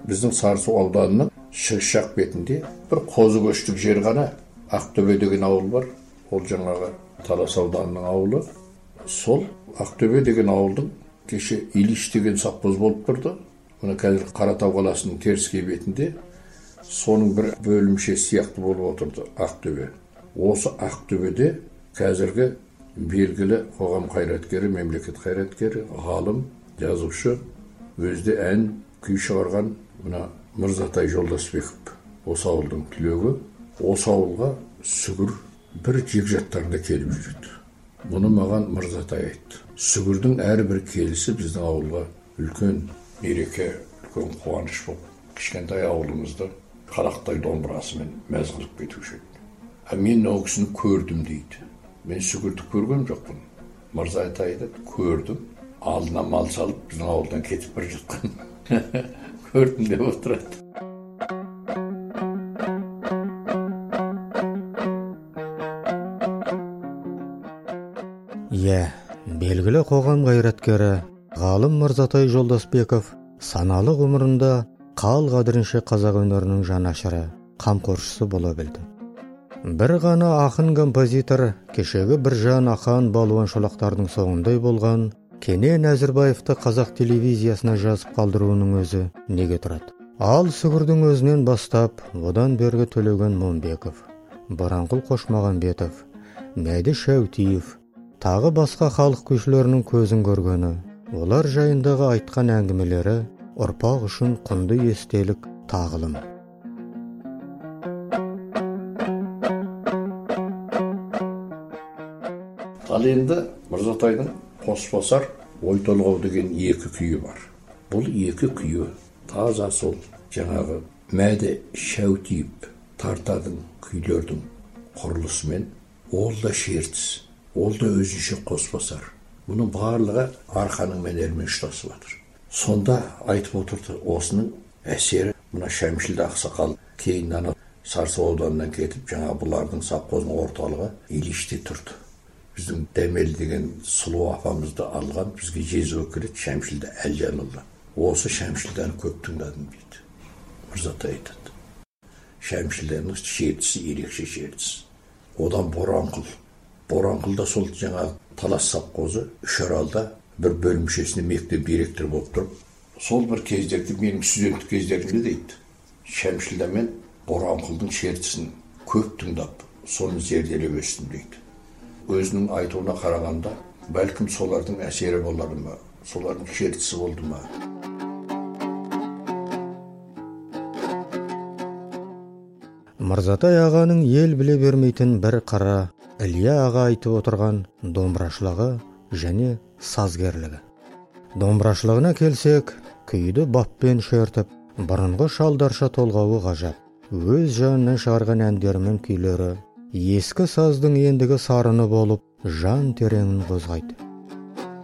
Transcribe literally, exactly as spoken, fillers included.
біздің Сарысу ауданының шығыс жақ бетінде бір қозы көштік жер ғана Ақтөбе деген ауыл бар. Ол жаңағы Талас ауданының ауылы. Сол Ақтөбе деген ауылдың кеше Илиш деген совхоз болып тұрды. Мына қазір Қаратау қаласының теріскей бетінде соның бір бөлімше сияқты болып отырды Ақтөбе. Осы Ақтөбеде қазіргі белгілі қоғам қайраткері, мемлекет қайраткері, ғалым, жазушы, өзде ән, күй шығарған мына Мырзатай Жолдасбеков. Осы ауылдың түлегі. Осы ауылға сүгір бір жекжаттарында келіп жүреді. Бұны маған Мырзатай айтты. Сүгірдің әрбір келісі біздің ауылға үлкен мереке, үлкен қуаныш болып, кішкентай ауылымызды қалақтай домбырасымен мәз қылып кетуші еді. А мен ол кісіні көрдім дейді. Мен сүгірді көрген жоқпын. Мырзатайды көрдім. Алдына мал салып, біздің ауылдан кетіп бір жатқан. Көрдім деп отырады. Иә, белгілі қоғам қайраткері ғалым Мырзатай Жолдасбеков саналы ғұмырында қал қадірінше қазақ өнерінің жанашыры, қамқоршысы бола білді. Бір ғана ақын композитор кешегі Біржан Ақан балуан шолақтардың соңындай болған Кенен Әзірбаевты қазақ телевизиясына жазып қалдыруының өзі неге тұрады? Ал сүгірдің өзінен бастап, одан бергі Төлеген Момбеков, Баранқұл Қошмағанбетов, Мәді Шәутиев, тағы басқа халық күйшілерінің көзін көргені, олар жайындағы айтқан әңгімелері ұрпақ үшін құнды естелік, тағылым. Ал енді Мырзатайдың Қосбасар ой толғау деген екі күйі бар. Бұл екі күйі таза сол жаңағы Мәді Шәутиев тартадың күйлердің құрылысымен, ол да шертіс, ол да өзінше Қосбасар. Бұның барлығы арқаның мәнерімен ұштасып жатыр. Сонда айтып отырды, осының әсері мына Шәмшілді Ақсақал кейін ана Сарысу ауданынан кетіп, жаңа бұлардың совхозының орталығы Илиште тұрды. Біздің Дәмел деген сұлу апамызды алған, бізге жезу өкілет Шәмшілді Әлжанұлы. Осы Шәмшілдәні көп тыңдадым дейді. Мырзатай айтады. Шәмшілдәнің шертісі ерекше шертіс. Одан Боранқұл. Боранқұлда сол жаңа Талас совхозы Үшаралда бір бөлімшесіне мектеп директор болып тұрып, сол бір кездерде менің студенттік кездерімде дейді, Шәмшілдә мен Боранқұлдың шертісін көп тыңдап, соны зерделеп өстім дейді. Өзінің айтуына қарағанда, бәлкім солардың әсері болар ма, солардың шертісі болды ма. Мырзатай ағаның ел біле бермейтін бір қара Илья аға айтып отырған домбырашылығы және сазгерлігі. Домбырашылығына келсек, күйді баппен шертіп, бұрынғы шалдарша толғауы ғажап. Өз жанынан шығарған әндерімен күйлері ескі саздың ендігі сарыны болып, жан тереңін қозғайды.